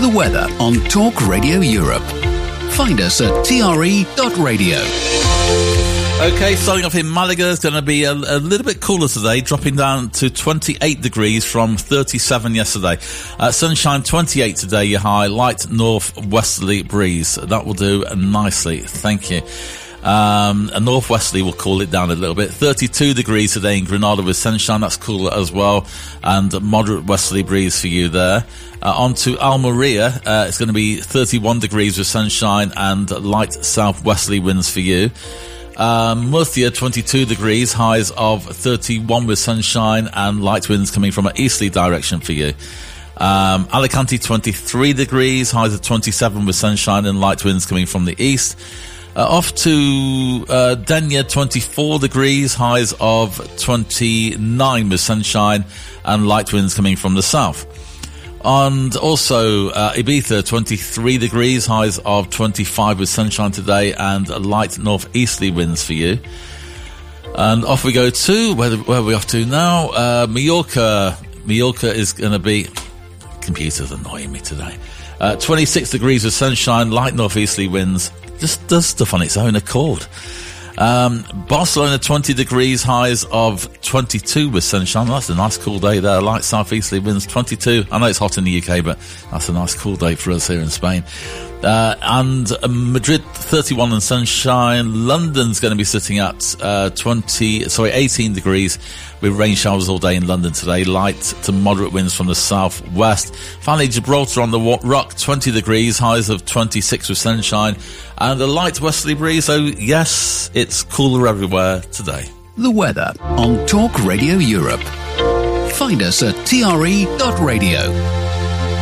The weather on Talk Radio Europe. Find us at tre.radio. Okay, starting off in Malaga, it's going to be a little bit cooler today, dropping down to 28 degrees from 37 yesterday. Sunshine 28 today, your high, light northwesterly breeze. That will do nicely, thank you. A northwesterly will cool it down a little bit. 32 degrees today in Granada with sunshine, that's cooler as well, and a moderate westerly breeze for you there. On to Almeria, it's going to be 31 degrees with sunshine and light southwesterly winds for you. Murcia 22 degrees, highs of 31 with sunshine and light winds coming from an easterly direction for you. Alicante 23 degrees, highs of 27 with sunshine and light winds coming from the east. Off to Denia 24 degrees, highs of 29 with sunshine and light winds coming from the south. And also Ibiza 23 degrees, highs of 25 with sunshine today and light northeasterly winds for you. And off we go to where are we off to now? Mallorca is going to be, computer's annoying me today, 26 degrees with sunshine, light northeasterly winds, just does stuff on its own accord. Barcelona 20 degrees, highs of 22 with sunshine. That's a nice cool day there. Light southeasterly winds 22. I know it's hot in the UK, but that's a nice cool day for us here in Spain. And Madrid 31 and sunshine. London's going to be sitting at 18 degrees with rain showers all day in London today. Light to moderate winds from the southwest. Finally, Gibraltar on the Rock 20 degrees, highs of 26 with sunshine and a light westerly breeze. So yes, it's cooler everywhere today. The weather on Talk Radio Europe. Find us at tre.radio.